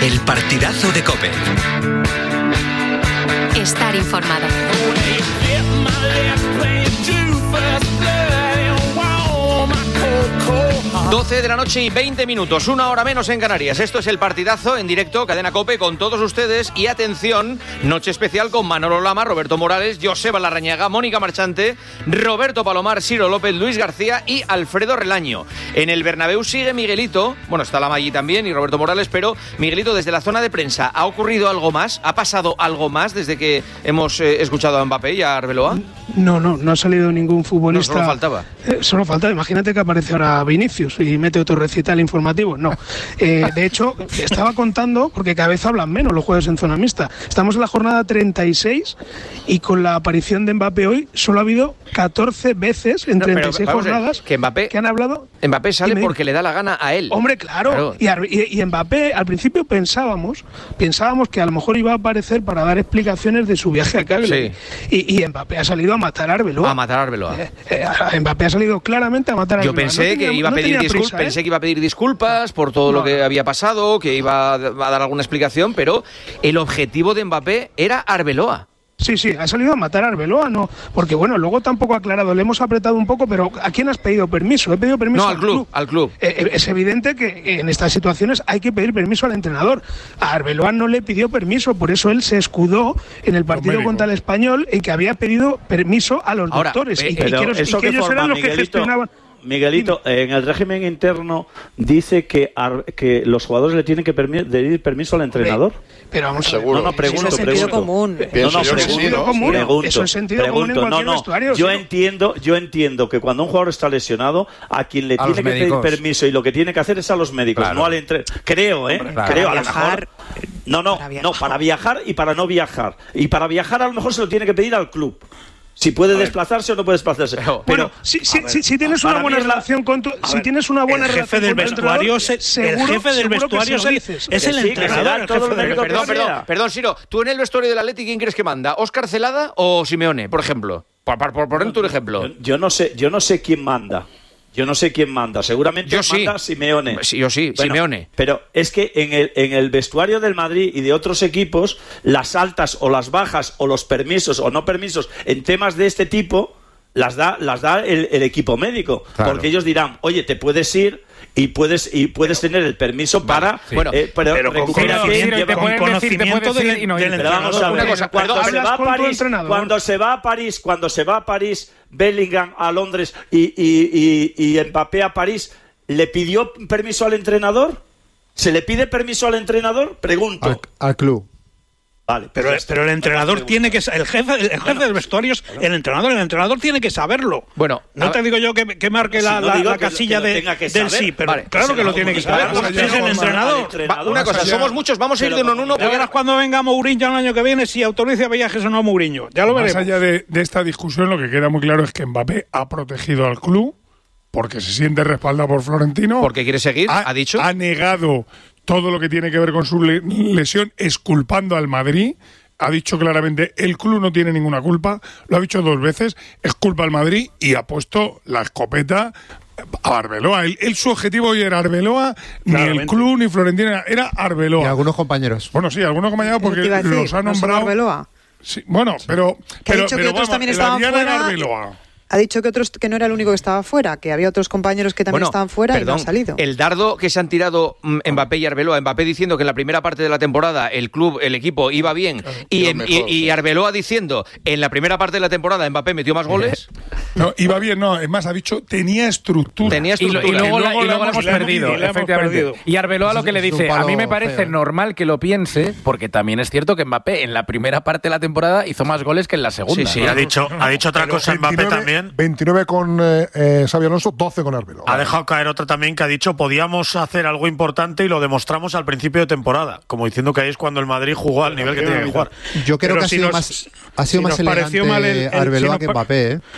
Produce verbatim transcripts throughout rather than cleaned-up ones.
El partidazo de COPE. Estar informado. doce de la noche y veinte minutos, una hora menos en Canarias. Esto es el partidazo en directo, Cadena COPE, con todos ustedes. Y atención, noche especial con Manolo Lama, Roberto Morales, Joseba Larrañaga, Mónica Marchante, Roberto Palomar, Ciro López, Luis García y Alfredo Relaño. En el Bernabéu sigue Miguelito, bueno, está Lama allí también y Roberto Morales, pero Miguelito, desde la zona de prensa, ¿ha ocurrido algo más? ¿Ha pasado algo más desde que hemos eh, escuchado a Mbappé y a Arbeloa? No, no, no ha salido ningún futbolista. No, solo faltaba. Eh, solo faltaba, imagínate que aparece ahora Vinicius y mete otro recital informativo. No. Eh, de hecho, estaba contando, porque cada vez hablan menos los jueves en zona mixta. Estamos en la jornada treinta y seis y con la aparición de Mbappé hoy solo ha habido catorce veces en no, treinta y seis pero, jornadas que, Mbappé, que han hablado. Mbappé sale porque le da la gana a él. Hombre, claro. claro. Y, y, y Mbappé, al principio pensábamos, pensábamos que a lo mejor iba a aparecer para dar explicaciones de su viaje a Cagliari. Sí. Y, y Mbappé ha salido a matar a Arbeloa. A matar a Arbeloa. Eh, eh, Mbappé ha salido claramente a matar a Arbeloa. Yo pensé no tenía, que iba a no pedir disculpas, prisa, ¿eh? pensé que iba a pedir disculpas por todo no, lo que había pasado, que iba a dar alguna explicación, pero el objetivo de Mbappé era Arbeloa. Sí, sí, ha salido a matar a Arbeloa, no, porque bueno, luego tampoco ha aclarado, le hemos apretado un poco, pero ¿a quién has pedido permiso? He pedido permiso no, al, al club, club. al club. Eh, es evidente que en estas situaciones hay que pedir permiso al entrenador. A Arbeloa no le pidió permiso, por eso él se escudó en el partido contra el Español en que había pedido permiso a los Ahora, doctores eh, y, que, pero y, que, eso y que ellos forma, eran los Miguelito, que gestionaban. Miguelito, en el régimen interno dice que, ar, que los jugadores le tienen que permi- pedir permiso al entrenador. Pero vamos seguro. No, no, pregunto, eso es sentido pregunto. común. No, no, Pienso pregunto, sí, ¿no? común. pregunto, Eso es sentido pregunto. común en cualquier no, no. vestuario. Yo ¿sí? entiendo, yo entiendo que cuando un jugador está lesionado, a quien le a tiene que médicos. pedir permiso y lo que tiene que hacer es a los médicos, claro. no al entrenador. Creo, ¿eh? Claro. Creo, Para a lo mejor. viajar, No, no, para no, para viajar y para no viajar. Y para viajar a lo mejor se lo tiene que pedir al club. Si puede desplazarse o no puede desplazarse. Pero, bueno, si, si, si, si tienes una buena relación con tu, si tienes una buena el jefe relación del con tu vestuario, entrenador, se, seguro, el jefe del seguro vestuario que se lo es, dices. es el sí, entrenador. El todo jefe del el Perdón, que perdón, sea. perdón, Ciro, ¿tú en el vestuario del Atleti quién crees que manda? ¿Óscar Celada o Simeone, por ejemplo? Por, por, por poner tu ejemplo. Yo, yo no sé, yo no sé quién manda. Yo no sé quién manda. Seguramente yo sí. manda Simeone. Sí, yo sí, bueno, Simeone. Pero es que en el, en el vestuario del Madrid y de otros equipos, las altas o las bajas o los permisos o no permisos en temas de este tipo las da, las da el, el equipo médico. Claro. Porque ellos dirán, oye, te puedes ir y puedes y puedes tener el permiso para sí. bueno, eh, pero, pero con recuperación, conocimiento, lleva- con conocimiento del, del, del pero vamos a entrenador. ver, Una cosa, cuando perdón, se va a hablas con tu París, entrenador. cuando se va a París, cuando se va a París, Bellingham a Londres y, y, y, y Mbappé a París, ¿le pidió permiso al entrenador? ¿Se le pide permiso al entrenador? Pregunto. Al, al club. Vale, Pero, pues pero el entrenador tiene que el jefe el jefe Bueno, del vestuario es el entrenador, el entrenador tiene que saberlo. Bueno, no a- te digo yo que, que marque Si la, no la, digo la que- casilla que lo de, tenga que del saber. sí, pero Vale, claro pues que se lo lo tiene que comunicará, saber. pues Es ya el al entrenador. entrenador. Va, una cosa, Más allá- somos muchos, vamos a ir de uno en uno. Ya porque- verás cuando venga Mourinho el año que viene si autoriza viajes o no Mourinho. Ya lo Más veremos. allá de, de esta discusión, lo que queda muy claro es que Mbappé ha protegido al club porque se siente respaldado por Florentino. Porque quiere seguir, ha dicho. Ha negado todo lo que tiene que ver con su le- lesión, exculpando al Madrid. Ha dicho claramente, el club no tiene ninguna culpa, lo ha dicho dos veces, es culpa al Madrid y ha puesto la escopeta a Arbeloa. Él, él su objetivo hoy era Arbeloa, ni Claramente. el club ni Florentino, era Y Arbeloa. algunos compañeros. Bueno, sí, algunos compañeros porque Te iba a decir, los ha no solo nombrado. Arbeloa. Sí, bueno, pero, Que ha pero, dicho que pero otros vamos, también el estaban Ariana era fuera. Arbeloa. Ha dicho que otros que no era el único que estaba fuera, que había otros compañeros que también Bueno, estaban fuera perdón, y no han salido. el dardo que se han tirado mm, Mbappé y Arbeloa, Mbappé diciendo que en la primera parte de la temporada el club, el equipo iba bien y, Iba en- mejor, y, y sí. Arbeloa diciendo en la primera parte de la temporada Mbappé metió más goles. No, iba bien, no, es más, ha dicho, tenía estructura. Tenía Y, lo- y estructura. luego, la, luego y luego la la hemos hemos perdido, perdido, la hemos efectivamente. perdido. Y Arbeloa lo que le Es un dice, a mí me palo parece feo. normal que lo piense, porque también es cierto que Mbappé en la primera parte de la temporada hizo más goles que en la segunda. Sí, sí. ¿no? Ha dicho, ha dicho otra cosa Mbappé veintinueve también. veintinueve con eh, eh, Xabi Alonso, doce con Arbeloa. Ha dejado caer otra también que ha dicho podíamos hacer algo importante y lo demostramos al principio de temporada. Como diciendo que ahí es cuando el Madrid jugó al nivel que tenía que jugar. Yo creo Pero que ha si sido nos- más, ha sido si más nos elegante pareció mal el- el- Arbeloa si que nos pa- Mbappé, ¿eh?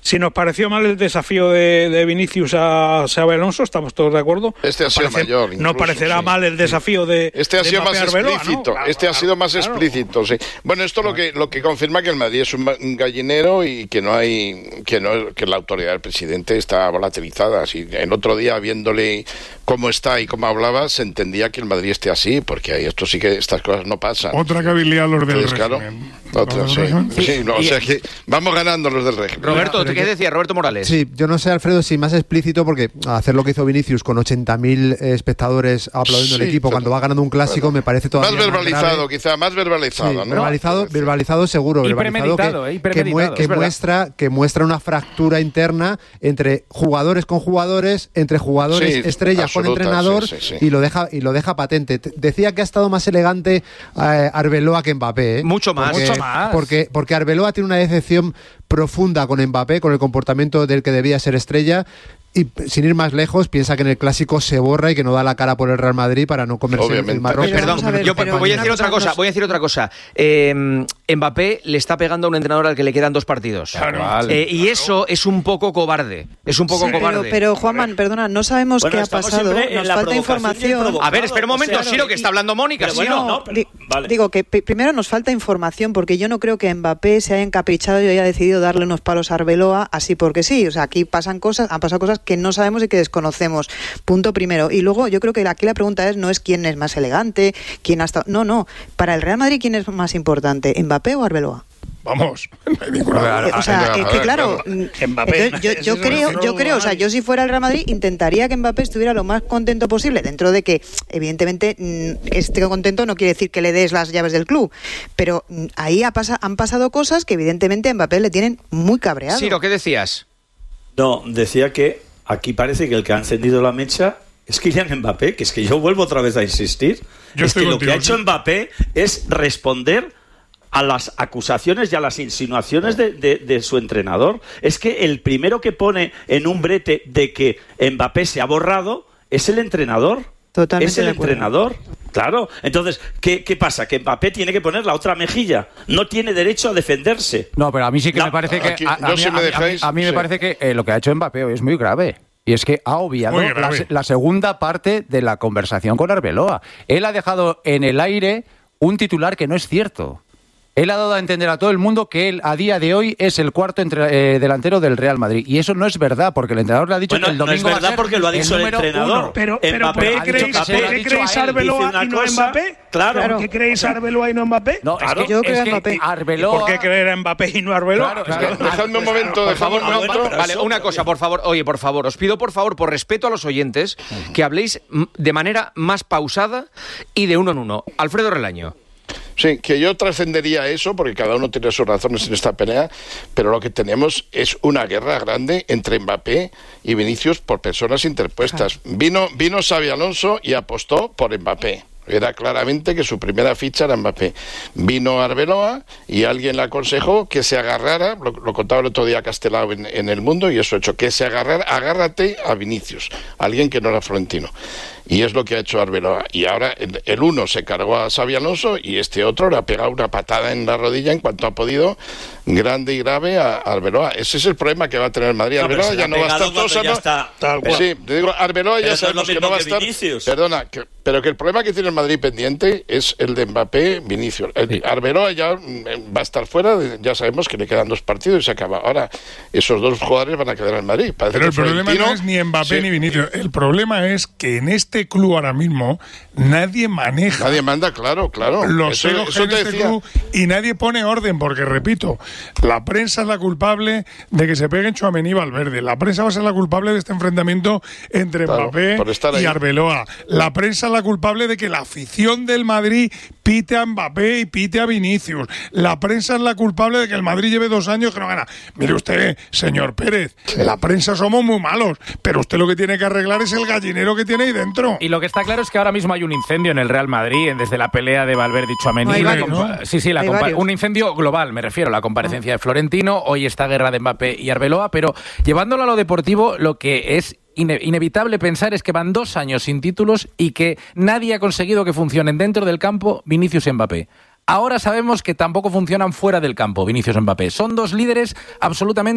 si nos pareció mal el desafío de, de Vinicius a Xabi Alonso, estamos todos de acuerdo. Este ha sido Parece, mayor. Nos parecerá sí. mal el desafío de Este ha de sido Mbappé más Arbeloa, explícito. ¿no? Claro, este ha claro, sido más claro. explícito, sí. Bueno, esto lo que lo que confirma que el Madrid es un, un gallinero y que no hay que no que la autoridad del presidente está volatilizada. Así, el otro día viéndole cómo está y cómo hablaba, se entendía que el Madrid esté así, porque ahí esto sí que estas cosas no pasan. Otra que habilidad los del Entonces, claro, régimen. otra, Los sí. del régimen. Sí, sí, no, o sea que vamos ganando los del régimen. Roberto, ¿qué decía Roberto Morales? Sí, yo no sé, Alfredo, si más explícito, porque hacer lo que hizo Vinicius con ochenta mil espectadores aplaudiendo Sí, el equipo pero, cuando va ganando un clásico, bueno, me parece todavía más verbalizado, más grave. quizá, más verbalizado, Sí, ¿no? verbalizado, verbalizado seguro, Y verbalizado premeditado, que, eh, y que, premeditado, mue- que es verdad. muestra que muestra una fractura interna entre jugadores con jugadores, entre jugadores Sí, estrellas con absoluta, entrenador sí, sí, sí. y lo deja y lo deja patente. Te- Decía que ha estado más elegante eh, Arbeloa que Mbappé, ¿eh? Mucho más. Porque- Mucho más. Porque porque Arbeloa tiene una decepción profunda con Mbappé, con el comportamiento del que debía ser estrella. Y sin ir más lejos, piensa que en el clásico se borra y que no da la cara por el Real Madrid para no comerse el- el Obviamente. marrón. Pero Perdón, vamos a ver, yo pero voy a una decir cosa otra cosa, nos- voy a decir otra cosa. Eh, Mbappé le está pegando a un entrenador al que le quedan dos partidos. Claro. Eh, y eso es un poco cobarde. Es un poco Sí, pero, cobarde. pero Juanman, perdona, no sabemos Bueno, qué ha estamos pasado, siempre en nos la falta provocación y el información. provocado. A ver, espera un momento, O sea, Siro, que y- está hablando Mónica, pero bueno, Siro. no, pero- Di- vale. Digo que p- primero nos falta información porque yo no creo que Mbappé se haya encaprichado y haya decidido darle unos palos a Arbeloa así porque sí. O sea, aquí pasan cosas, han pasado cosas que no sabemos y que desconocemos. Punto primero. Y luego yo creo que aquí la pregunta es no es quién es más elegante, quién ha estado. No, no. Para el Real Madrid, ¿quién es más importante, Mbappé o Arbeloa? Vamos, no hay ninguna duda. Eh, o sea, Ah, es claro, que claro, claro. mm, Mbappé, entonces, yo, yo eso creo, no yo lo creo, o sea, hay. yo si fuera el Real Madrid intentaría que Mbappé estuviera lo más contento posible, dentro de que evidentemente mm, esté contento no quiere decir que le des las llaves del club, pero mm, ahí ha pasa, han pasado cosas que evidentemente a Mbappé le tienen muy cabreado. Siro, ¿qué decías? No, decía que aquí parece que el que ha encendido la mecha es Kylian Mbappé, que es que yo vuelvo otra vez a insistir. Yo es estoy que lo contigo, que ha hecho sí. Mbappé es responder a las acusaciones y a las insinuaciones de, de- de su entrenador. Es que el primero que pone en un brete de que Mbappé se ha borrado es el entrenador. Totalmente es el de acuerdo. entrenador. Claro. Entonces, ¿qué, ¿qué pasa? Que Mbappé tiene que poner la otra mejilla. No tiene derecho a defenderse. No, pero a mí sí que No, me parece que... aquí, a, a yo mí, si me a mí- dejáis, a mí me sí. parece que eh, lo que ha hecho Mbappé hoy es muy grave. Y es que ha obviado Muy la, grave. la segunda parte de la conversación con Arbeloa. Él ha dejado en el aire un titular que no es cierto. Él ha dado a entender a todo el mundo que él a día de hoy es el cuarto entre- eh, delantero del Real Madrid. Y eso no es verdad, porque el entrenador le ha dicho Bueno, que el no es domingo va a verdad ser porque lo ha dicho el número entrenador. uno. Pero, pero Mbappé ¿por qué ha dicho creéis, que se lo ¿por ha qué dicho creéis a él, Arbeloa dice una y no cosa, Mbappé? claro. ¿Por qué creéis Arbeloa y no Mbappé? No, Claro. es que, Yo creo es que que Mbappé. Arbeloa... ¿Por qué creer a Mbappé y no a Arbeloa? Claro, Claro. es que- Dejadme un momento, Por dejadme favor, un no, momento. vale, vale, una cosa, por favor. Oye, por favor, os pido por favor, por respeto a los oyentes, que habléis mm, de manera más pausada y de uno en uno. Alfredo Relaño. Sí, que yo trascendería eso, porque cada uno tiene sus razones en esta pelea, pero lo que tenemos es una guerra grande entre Mbappé y Vinicius por personas interpuestas. Vino, vino Xabi Alonso y apostó por Mbappé. Era claramente que su primera ficha era Mbappé. Vino Arbeloa y alguien le aconsejó que se agarrara, lo, lo contaba el otro día Castelao en, en El Mundo, y eso ha hecho, que se agarrara, agárrate a Vinicius, alguien que no era Florentino. Y es lo que ha hecho Arbeloa. Y ahora el, el uno se cargó a Xabi Alonso y este otro le ha pegado una patada en la rodilla en cuanto ha podido, grande y grave, a Arbeloa. Ese es el problema que va a tener el Madrid. No, pero Arbeloa se le ya ha no va a pegado estar todo cuando ya sano. está- Tal cual. Sí, te digo, Arbeloa Pero ya no es lo sabemos que mismo no va a que estar. Vinicius. Perdona, que- pero que el problema que tiene el Madrid pendiente es el de Mbappé, Vinicius. El- Arbeloa ya mm, va a estar fuera, de- ya sabemos que le quedan dos partidos y se acaba. Ahora, esos dos jugadores van a quedar en Madrid. Parece Pero el que problema Florentino- no es ni Mbappé Sí. ni Vinicius. El problema es que en este club ahora mismo nadie maneja Nadie manda, claro, claro. los Eso- egos eso en te este decía. club y nadie pone orden, porque repito, la prensa es la culpable de que se peguen Tchouaméni y Valverde. La prensa va a ser la culpable de este enfrentamiento entre Claro, Mbappé por estar y ahí. Arbeloa. La prensa es la culpable de que la afición del Madrid pite a Mbappé y pite a Vinicius. La prensa es la culpable de que el Madrid lleve dos años que no gana. Mire usted, señor Pérez, la prensa somos muy malos, pero usted lo que tiene que arreglar es el gallinero que tiene ahí dentro. Y lo que está claro es que ahora mismo hay un incendio en el Real Madrid, desde la pelea de Valverde y Tchouaméni. No, hay La varios, compa- ¿no? Sí, sí, la Hay compa- varios. un incendio global, me refiero, la comparecencia de Florentino, hoy esta guerra de Mbappé y Arbeloa, pero llevándolo a lo deportivo, lo que es ine- inevitable pensar es que van dos años sin títulos y que nadie ha conseguido que funcionen dentro del campo Vinicius y Mbappé. Ahora sabemos que tampoco funcionan fuera del campo Vinicius y Mbappé. Son dos líderes absolutamente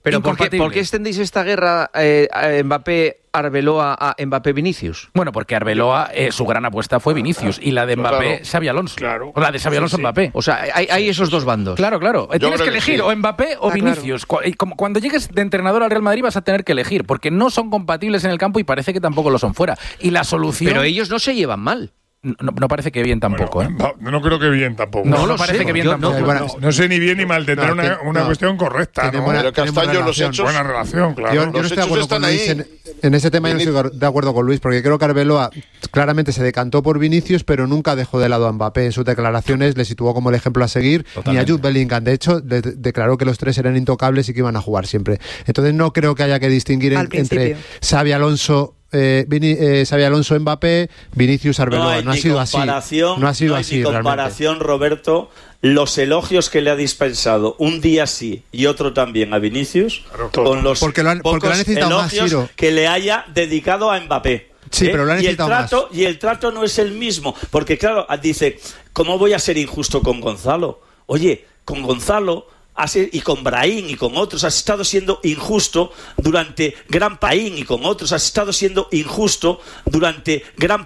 Pero ¿por qué, ¿por qué extendéis esta guerra eh, a Mbappé, Arbeloa a Mbappé Vinicius? Bueno, porque Arbeloa, eh, su gran apuesta fue Vinicius y la de Mbappé, Claro. Xabi Alonso. Claro. O la de Xabi Alonso, Sí, sí. Mbappé. O sea, hay, hay esos dos bandos. Claro, claro. Yo Tienes creo que que elegir sí. o Mbappé o Ah, Vinicius. Cu- y como- Cuando llegues de entrenador al Real Madrid vas a tener que elegir, porque no son compatibles en el campo y parece que tampoco lo son fuera. Y la solución... Pero ellos no se llevan mal. No, no parece que bien tampoco, ¿eh? No, no creo que bien tampoco. No, no lo parece sé. que bien Yo tampoco. No, no, no sé ni bien ni mal, tendrá No, una, ten- una no. cuestión correcta. Tiene ¿no? buena- Pero tiene buena Castaño, los relación. hechos. Buena relación, claro. Yo, yo no Los estoy de hechos acuerdo con están Luis ahí. en, en ese tema. Yo no estoy de acuerdo con Luis, porque creo que Arbeloa claramente se decantó por Vinicius, pero nunca dejó de lado a Mbappé. En sus declaraciones le situó como el ejemplo a seguir, Totalmente. ni a Jude Bellingham. De hecho, de- declaró que los tres eran intocables y que iban a jugar siempre. Entonces no creo que haya que distinguir en- Al principio. entre Xabi Alonso. Eh, Vini- eh, Xabi Alonso Mbappé, Vinicius Arbeloa. hay No, ha ni sido así. comparación, No ha sido no hay así ni realmente. comparación, Roberto. Los elogios que le ha dispensado un día sí y otro también a Vinicius, con los Porque lo han- porque pocos lo ha necesitado más, elogios Ciro. que le haya dedicado a Mbappé. Sí, pero lo ha y el necesitado trato y el trato no es el mismo, porque claro, dice, ¿cómo voy a ser injusto con Gonzalo? Oye, con Gonzalo has- y con Brahim y con otros has estado siendo injusto durante gran país y con otros has estado siendo injusto durante gran